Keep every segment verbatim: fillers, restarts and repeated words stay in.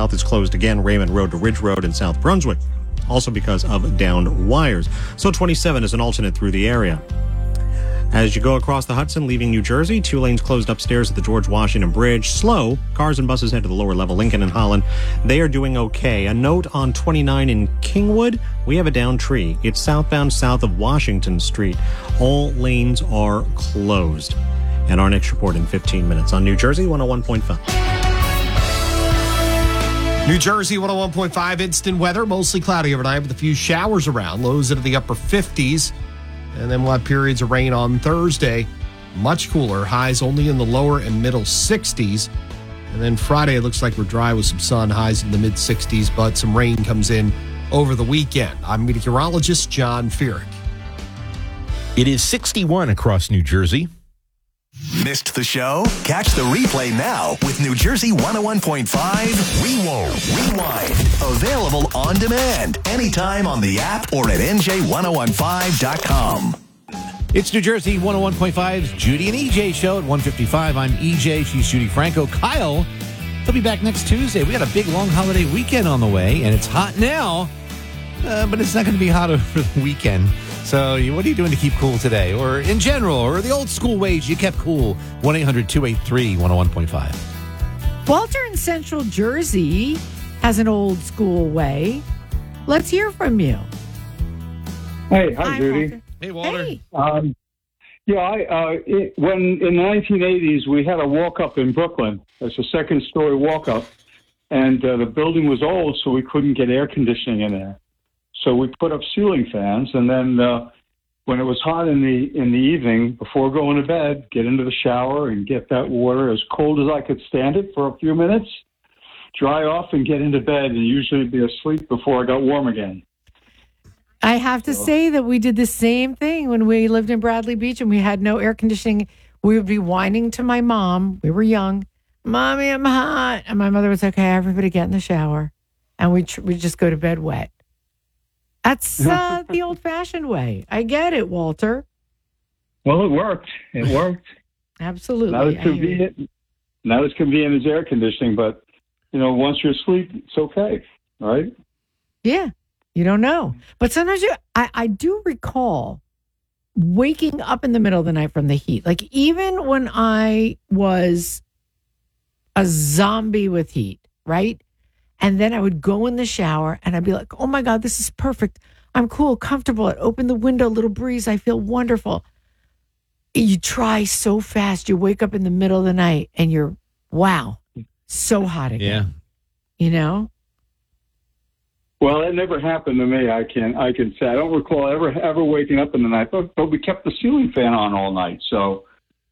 south is closed again, Raymond Road to Ridge Road in South Brunswick, also because of downed wires. So twenty-seven is an alternate through the area. As you go across the Hudson, leaving New Jersey, two lanes closed upstairs at the George Washington Bridge. Slow. Cars and buses head to the lower level. Lincoln and Holland, they are doing okay. A note on twenty-nine in Kingwood, we have a downed tree. It's southbound south of Washington Street. All lanes are closed. And our next report in fifteen minutes on New Jersey one oh one point five. New Jersey one oh one point five, instant weather, mostly cloudy overnight with a few showers around, lows into the upper fifties. And then we'll have periods of rain on Thursday. Much cooler, highs only in the lower and middle sixties. And then Friday, it looks like we're dry with some sun, highs in the mid sixties, but some rain comes in over the weekend. I'm meteorologist John Feerick. It is sixty-one across New Jersey. Missed the show? Catch the replay now with New Jersey one oh one point five Rewind. Rewind. Available on demand anytime on the app or at N J ten fifteen dot com. It's New Jersey one oh one point five's Judy and E J show at one fifty-five. I'm E J. She's Judy Franco. Kyle, he'll be back next Tuesday. We got a big long holiday weekend on the way, and it's hot now, uh, but it's not going to be hot over the weekend. So what are you doing to keep cool today? Or in general, or the old school ways you kept cool? one eight hundred two eight three one oh one point five. Walter in Central Jersey has an old school way. Let's hear from you. Hey, hi, Hi, Judy. Walter. Hey, Walter. Hey. Um, yeah, I, uh, it, when in the nineteen eighties we had a walk-up in Brooklyn. It's a second-story walk-up, and uh, the building was old, so we couldn't get air conditioning in there. So we put up ceiling fans, and then uh, when it was hot in the in the evening, before going to bed, get into the shower and get that water as cold as I could stand it for a few minutes, dry off, and get into bed, and usually be asleep before I got warm again. I have to say that we did the same thing when we lived in Bradley Beach and we had no air conditioning. We would be whining to my mom. We were young. Mommy, I'm hot. And my mother was like, okay, everybody get in the shower. And we tr- we just go to bed wet. That's uh, the old-fashioned way. I get it, Walter. Well, it worked. It worked. Absolutely. Not as I hear you. convenient, not as convenient as air conditioning, but you know, once you're asleep, it's okay, right? Yeah, you don't know. But sometimes you, I, I do recall waking up in the middle of the night from the heat. Like even when I was a zombie with heat, right? And then I would go in the shower and I'd be like, oh my God, this is perfect. I'm cool, comfortable. I'd open the window, a little breeze. I feel wonderful. You try so fast. You wake up in the middle of the night and you're, wow, so hot again. Yeah. You know? Well, it never happened to me. I can I can say I don't recall ever ever waking up in the night, but, but we kept the ceiling fan on all night. So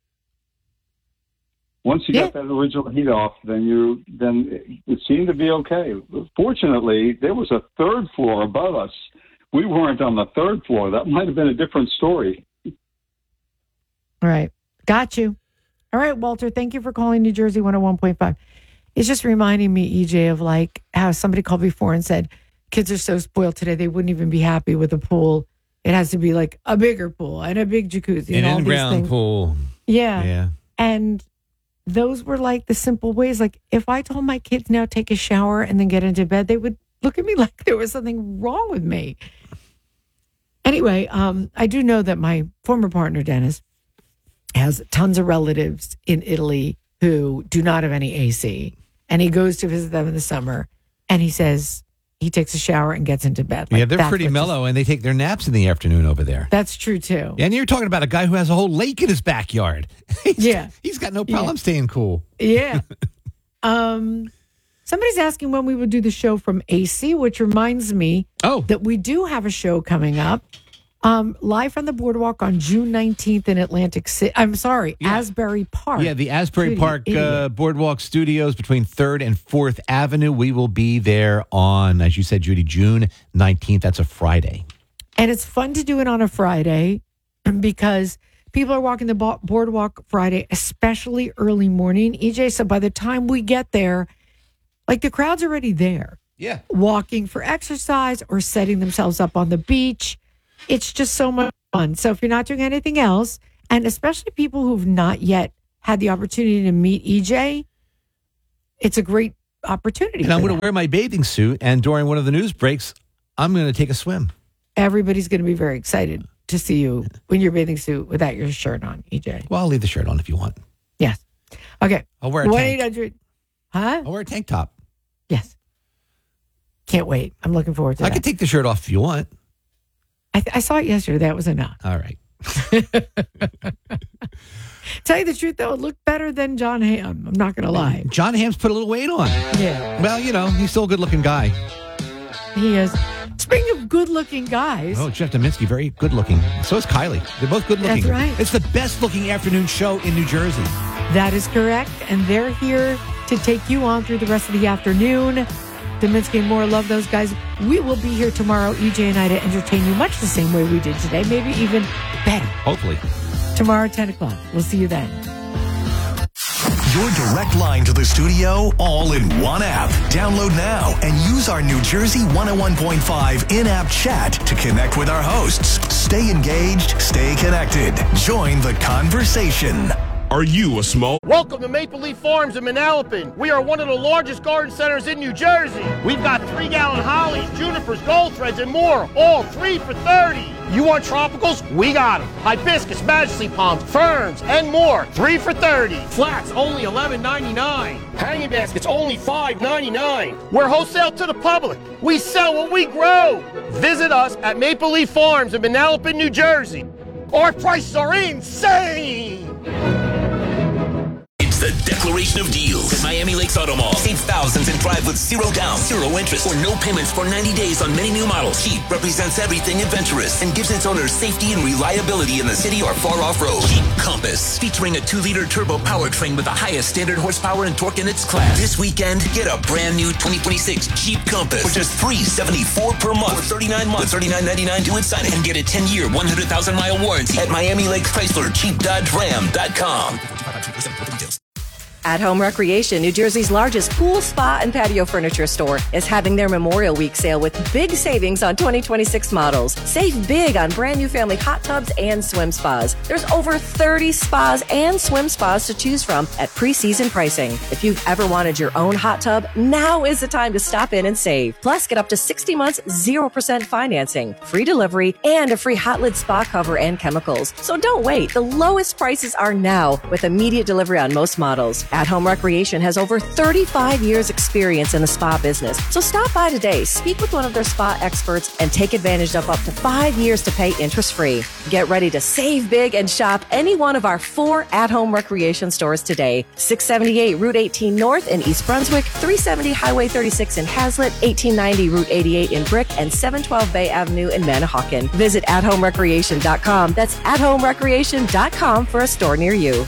once you yeah. got that original heat off, then you then it, it seemed to be okay. Fortunately, there was a third floor above us. We weren't on the third floor. That might have been a different story. All right. Got you. All right, Walter, thank you for calling New Jersey one oh one point five. It's just reminding me, E J, of like how somebody called before and said, kids are so spoiled today, they wouldn't even be happy with a pool. It has to be like a bigger pool and a big jacuzzi. An and all in-ground these things. pool. Yeah. Yeah. And those were like the simple ways. Like if I told my kids now take a shower and then get into bed, they would look at me like there was something wrong with me. Anyway, um, I do know that my former partner, Dennis, has tons of relatives in Italy who do not have any A C. And he goes to visit them in the summer. And he says he takes a shower and gets into bed. Like, yeah, they're pretty mellow, and they take their naps in the afternoon over there. That's true, too. And you're talking about a guy who has a whole lake in his backyard. he's, yeah. He's got no problem yeah. staying cool. Yeah. um, somebody's asking when we would do the show from A C, which reminds me oh. that we do have a show coming up. Um, live from the boardwalk on June nineteenth in Atlantic City. I'm sorry, yeah. Asbury Park. Yeah, the Asbury Judy, Park uh, Boardwalk Studios between third and fourth Avenue. We will be there on, as you said, Judy, June nineteenth. That's a Friday. And it's fun to do it on a Friday because people are walking the bo- boardwalk Friday, especially early morning. E J, so by the time we get there, like the crowd's already there. Yeah. Walking for exercise or setting themselves up on the beach. It's just so much fun. So if you're not doing anything else, and especially people who've not yet had the opportunity to meet E J, it's a great opportunity. And I'm for going to that. wear my bathing suit, and during one of the news breaks, I'm going to take a swim. Everybody's going to be very excited to see you in your bathing suit without your shirt on, E J. Well, I'll leave the shirt on if you want. Yes. Okay. I'll wear a one tank. eight hundred Huh? I'll wear a tank top. Yes. Can't wait. I'm looking forward to I that. can take the shirt off if you want. I, th- I saw it yesterday. That was enough. All right. Tell you the truth, though, it looked better than John Hamm. I'm not going to lie. John Hamm's put a little weight on. Yeah. Well, you know, he's still a good-looking guy. He is. Speaking of good-looking guys, Oh, Jeff Dominski, very good-looking. So is Kylie. They're both good-looking. That's right. It's the best-looking afternoon show in New Jersey. that is correct. And they're here to take you on through the rest of the afternoon. Dominski and Moore, love those guys. We will be here tomorrow, E J and I, to entertain you much the same way we did today, maybe even better. Hopefully. Tomorrow at ten o'clock. We'll see you then. Your direct line to the studio, all in one app. Download now and use our New Jersey one oh one point five in-app chat to connect with our hosts. Stay engaged, stay connected. Join the conversation. Are you a small? Welcome to Maple Leaf Farms in Manalapan. We are one of the largest garden centers in New Jersey. We've got three-gallon hollies, junipers, gold threads, and more, all three for thirty. You want tropicals? We got them. Hibiscus, majesty palms, ferns, and more, three for thirty. Flats, only eleven ninety-nine. Hanging baskets, only five ninety-nine. We're wholesale to the public. We sell what we grow. Visit us at Maple Leaf Farms in Manalapan, New Jersey. Our prices are insane. The Declaration of Deals at Miami Lakes Auto Mall. Save thousands and drive with zero down, zero interest, or no payments for ninety days on many new models. Jeep represents everything adventurous and gives its owners safety and reliability in the city or far off-road. Jeep Compass, featuring a two-liter turbo powertrain with the highest standard horsepower and torque in its class. This weekend, get a brand new twenty twenty-six Jeep Compass for just three hundred seventy-four dollars per month for thirty-nine months, thirty-nine ninety-nine due inside it, and get a ten-year, one hundred thousand mile warranty at Miami Lakes Chrysler Jeep Dodge Ram dot com. At Home Recreation, New Jersey's largest pool, spa, and patio furniture store, is having their Memorial Week sale with big savings on twenty twenty-six models. Save big on brand new family hot tubs and swim spas. There's over thirty spas and swim spas to choose from at pre-season pricing. If you've ever wanted your own hot tub, now is the time to stop in and save. Plus, get up to sixty months, zero percent financing, free delivery, and a free hot lid spa cover and chemicals. So don't wait. The lowest prices are now with immediate delivery on most models. At Home Recreation has over thirty-five years experience in the spa business. So stop by today, speak with one of their spa experts, and take advantage of up to five years to pay interest-free. Get ready to save big and shop any one of our four at-home recreation stores today. six seventy-eight Route eighteen North in East Brunswick, three seventy Highway thirty-six in Hazlet, eighteen ninety Route eighty-eight in Brick, and seven twelve Bay Avenue in Manahawkin. Visit at home recreation dot com. That's at home recreation dot com for a store near you.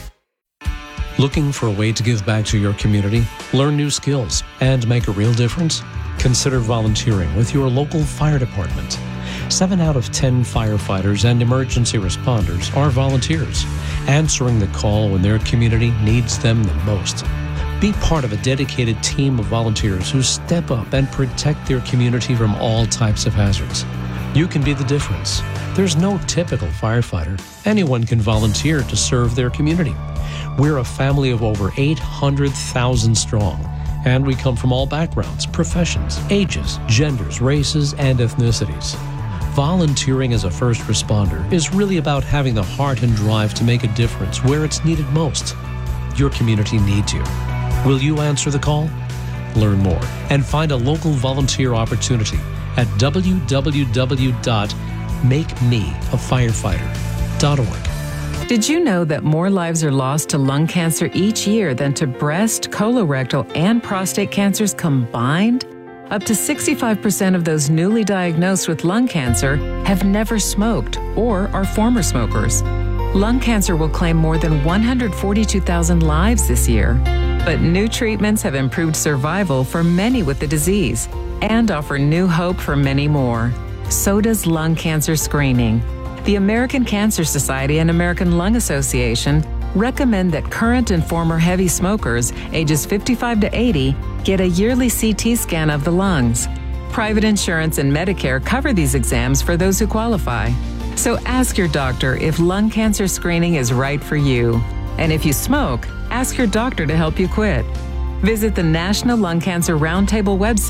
Looking for a way to give back to your community, learn new skills, and make a real difference? Consider volunteering with your local fire department. Seven out of ten firefighters and emergency responders are volunteers, answering the call when their community needs them the most. Be part of a dedicated team of volunteers who step up and protect their community from all types of hazards. You can be the difference. There's no typical firefighter. Anyone can volunteer to serve their community. We're a family of over eight hundred thousand strong, and we come from all backgrounds, professions, ages, genders, races, and ethnicities. Volunteering as a first responder is really about having the heart and drive to make a difference where it's needed most. Your community needs you. Will you answer the call? Learn more and find a local volunteer opportunity at w w w dot make me a firefighter dot org. Did you know that more lives are lost to lung cancer each year than to breast, colorectal, and prostate cancers combined? Up to sixty-five percent of those newly diagnosed with lung cancer have never smoked or are former smokers. Lung cancer will claim more than one hundred forty-two thousand lives this year. But new treatments have improved survival for many with the disease and offer new hope for many more. So does lung cancer screening. The American Cancer Society and American Lung Association recommend that current and former heavy smokers ages fifty-five to eighty get a yearly C T scan of the lungs. Private insurance and Medicare cover these exams for those who qualify. So ask your doctor if lung cancer screening is right for you. And if you smoke, ask your doctor to help you quit. Visit the National Lung Cancer Roundtable website